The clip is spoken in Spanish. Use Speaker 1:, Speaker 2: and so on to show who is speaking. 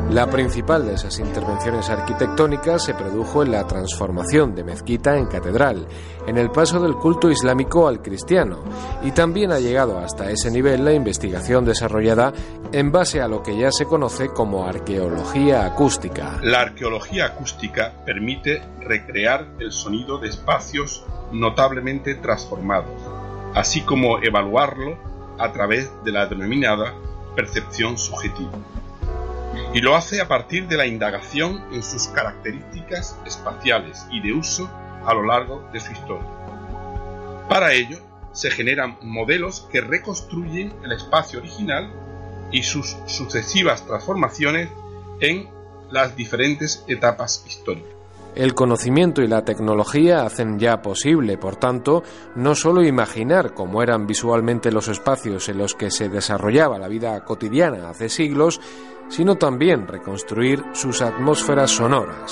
Speaker 1: La principal de esas intervenciones arquitectónicas se produjo en la transformación de mezquita en catedral, en el paso del culto islámico al cristiano, y también ha llegado hasta ese nivel la investigación desarrollada en base a lo que ya se conoce como arqueología acústica.
Speaker 2: La arqueología acústica permite recrear el sonido de espacios notablemente transformados, así como evaluarlo a través de la denominada percepción subjetiva. Y lo hace a partir de la indagación en sus características espaciales y de uso a lo largo de su historia. Para ello, se generan modelos que reconstruyen el espacio original y sus sucesivas transformaciones en las diferentes etapas históricas.
Speaker 1: El conocimiento y la tecnología hacen ya posible, por tanto, no solo imaginar cómo eran visualmente los espacios en los que se desarrollaba la vida cotidiana hace siglos, sino también reconstruir sus atmósferas sonoras.